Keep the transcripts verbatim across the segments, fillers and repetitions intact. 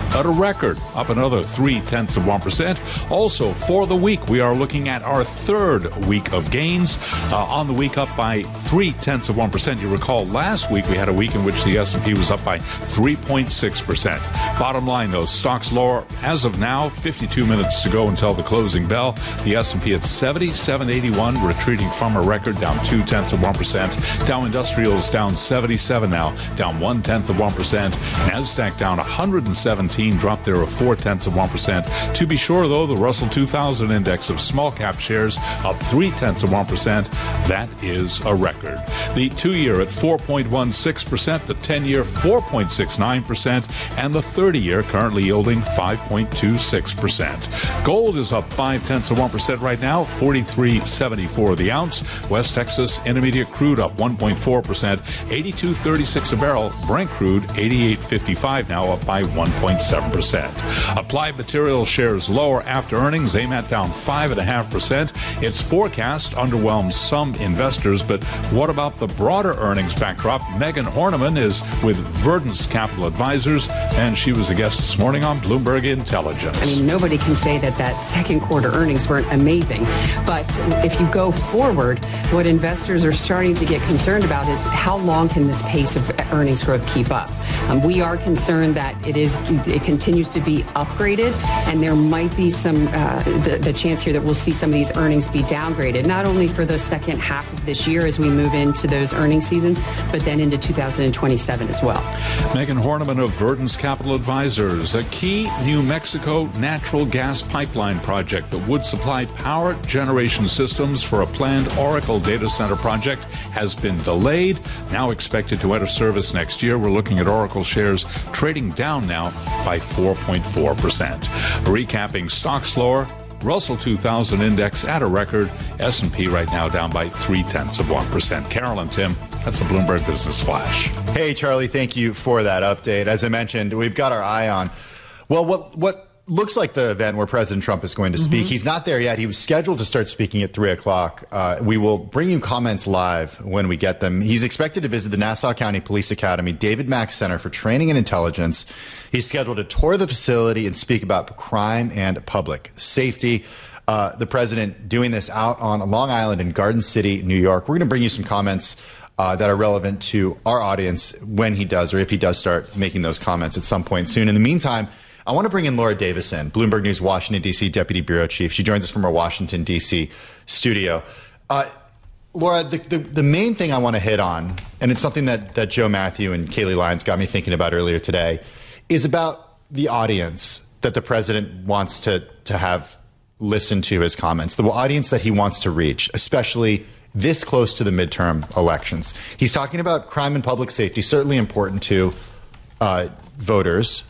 at a record, up another three-tenths of one percent. Also, for the week, we are looking at our third week of gains. Uh, on the week, up by three-tenths of one percent. You recall last week we had a week in which the S and P was up by three point six percent. Bottom line, though, stocks lower as of now, fifty-two minutes to go until the closing bell. The S and P at seventy-seven eighty-one, retreating from a record, down two-tenths of one percent. Dow Industrial is down seventy-seven now, down one-tenth of one percent. NASDAQ down one hundred seventeen, dropped there of four-tenths of one percent. To be sure, though, the Russell two thousand index of small-cap shares up three-tenths of one percent. That is a record. The two-year at four point one six percent, the ten-year four point six nine percent, and the thirty-year currently yielding five point two six percent. Gold is up five-tenths of one percent right now, forty-three seventy-four the ounce. West Texas Intermediate crude up one point four percent, eighty-two thirty-six a barrel. Brent crude eighty-eight fifty-five now, up by one point seven percent. Applied Materials shares lower after earnings. A M A T down five point five percent. Its forecast underwhelms some investors, but what about the broader earnings backdrop? Megan Horniman is with Verdence Capital Advisors, and she was a guest this morning on Bloomberg Intelligence. I mean, nobody can say that that second quarter earnings weren't amazing, but if you go forward, what investors are starting to get concerned about is how long can this pace of earnings growth keep up? Um, we are concerned that it is it continues to be upgraded, and there might be some uh, the, the chance here that we'll see some of these earnings be downgraded, not only for the second half of this year as we move into those earnings seasons, but then into two thousand twenty-seven as well. Megan Horniman of Verdence Capital Advisors. A key New Mexico natural gas pipeline project that would supply power generation systems for a planned Oracle data center project has been delayed, now expected to enter service next year. We're looking at Oracle shares trading down now by four point four percent. Recapping stocks lower. Russell two thousand index at a record. S and P right now down by three-tenths of one percent. Carol and Tim, that's a Bloomberg Business Flash. Hey, Charlie, thank you for that update. As I mentioned, we've got our eye on, well, what what looks like the event where President Trump is going to speak. Mm-hmm. He's not there yet. He was scheduled to start speaking at three o'clock. Uh, we will bring you comments live when we get them. He's expected to visit the Nassau County Police Academy, David Mack Center for Training and Intelligence. He's scheduled to tour the facility and speak about crime and public safety. Uh, the president doing this out on Long Island in Garden City, New York. We're going to bring you some comments uh, that are relevant to our audience when he does, or if he does start making those comments at some point soon. In the meantime, I want to bring in Laura Davison, Bloomberg News Washington, D C Deputy Bureau Chief. She joins us from our Washington, D C studio. Uh, Laura, the, the, the main thing I want to hit on, and it's something that, that Joe Matthew and Kayleigh Lyons got me thinking about earlier today, is about the audience that the president wants to, to have listen to his comments, the audience that he wants to reach, especially this close to the midterm elections. He's talking about crime and public safety, certainly important to uh, voters.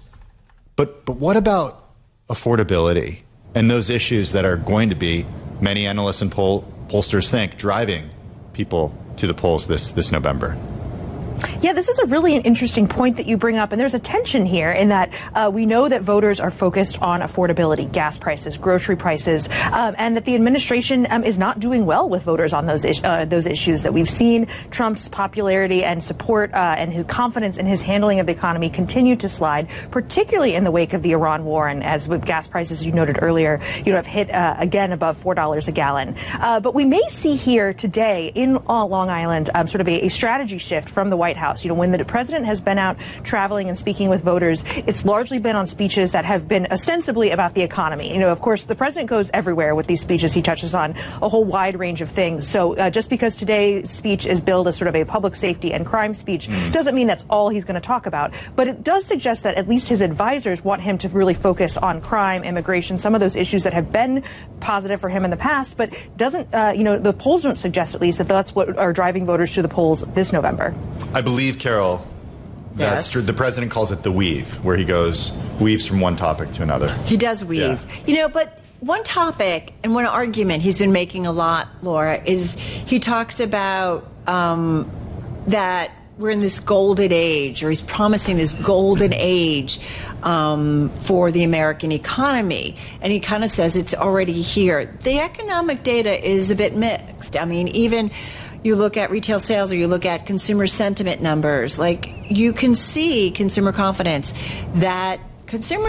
But but what about affordability and those issues that are going to be, many analysts and poll, pollsters think, driving people to the polls this, this November? Yeah, this is a really interesting point that you bring up, and there's a tension here in that uh, we know that voters are focused on affordability, gas prices, grocery prices, um, and that the administration um, is not doing well with voters on those is- uh, those issues. That we've seen Trump's popularity and support uh, and his confidence in his handling of the economy continue to slide, particularly in the wake of the Iran war, and as with gas prices, you noted earlier, you know, have hit uh, again above four dollars a gallon. Uh, but we may see here today in uh, Long Island um, sort of a, a strategy shift from the White House. You know, when the president has been out traveling and speaking with voters, it's largely been on speeches that have been ostensibly about the economy. You know, of course, the president goes everywhere with these speeches. He touches on a whole wide range of things. So uh, just because today's speech is billed as sort of a public safety and crime speech mm. doesn't mean that's all he's going to talk about. But it does suggest that at least his advisors want him to really focus on crime, immigration, some of those issues that have been positive for him in the past. But doesn't, uh, you know, the polls don't suggest at least that that's what are driving voters to the polls this November. I believe, Carol, that's yes. true. The president calls it the weave, where he goes, weaves from one topic to another. He does weave. Yeah. You know, but one topic and one argument he's been making a lot, Laura, is he talks about um, that we're in this golden age, or he's promising this golden age um, for the American economy. And he kind of says it's already here. The economic data is a bit mixed. I mean, even you look at retail sales or you look at consumer sentiment numbers, like you can see consumer confidence that consumers